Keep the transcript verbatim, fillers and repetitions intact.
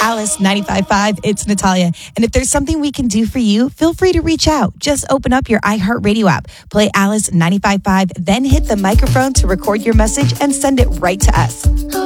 Alice ninety-five point five. It's Natalia. And if there's something we can do for you, feel free to reach out. Just open up your iHeartRadio app, play Alice ninety-five point five, then hit the microphone to record your message and send it right to us.